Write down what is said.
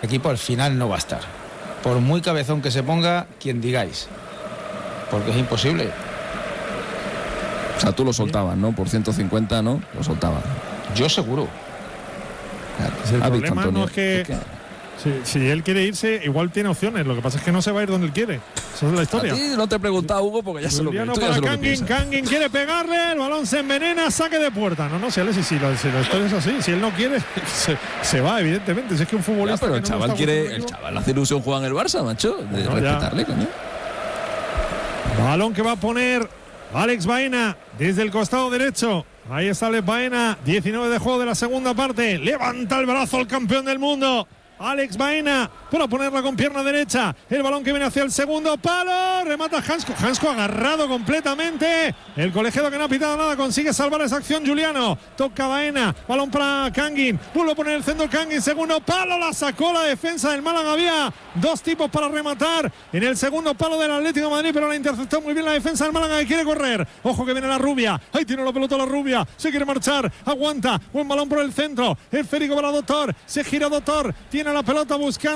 equipo al final no va a estar. Por muy cabezón que se ponga, quien digáis. Porque es imposible. O sea, tú lo soltabas, ¿no? Por 150, ¿no? Lo soltabas. Yo seguro. Claro. El problema no es que... Si él quiere irse, igual tiene opciones. Lo que pasa es que no se va a ir donde él quiere. Esa es la historia. A ti no te he preguntado, Hugo, porque ya sé lo que para Kangin quiere pegarle, el balón se envenena, saque de puerta. No, si la historia es así. Si él no quiere, se va, evidentemente. Si es que un futbolista. Ya, pero el chaval quiere. El chaval hace ilusión jugar en el Barça, macho. De respetarle, coño. Balón que va a poner Alex Baena desde el costado derecho. Ahí está Alex Baena, 19 de juego de la segunda parte. Levanta el brazo el campeón del mundo. Alex Baena para ponerla con pierna derecha. El balón que viene hacia el segundo palo. Remata Hansko agarrado completamente. El colegiado que no ha pitado nada consigue salvar esa acción. Juliano toca Baena. Balón para Kangin. Vuelve a poner el centro Kangin. Segundo palo. La sacó la defensa del Málaga. Había dos tipos para rematar en el segundo palo del Atlético de Madrid, pero la interceptó muy bien la defensa del Málaga que quiere correr. Ojo que viene la Rubia. Ahí tiene la pelota la Rubia. Se quiere marchar. Aguanta. Buen balón por el centro. Esférico para Doctor. Se gira Doctor. Tiene la pelota buscando